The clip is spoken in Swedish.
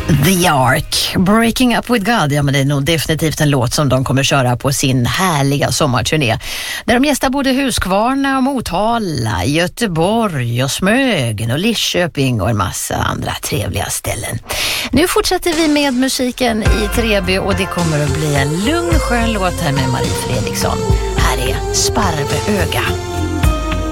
The Ark, Breaking Up With God. Ja, men det är nog definitivt en låt som de kommer köra på sin härliga sommarturné. Där de gästar både Huskvarna och Motala, Göteborg och Smögen och Lidköping och en massa andra trevliga ställen. Nu fortsätter vi med musiken i Treby och det kommer att bli en lugn skön låt här med Marie Fredriksson. Här är Sparvöga.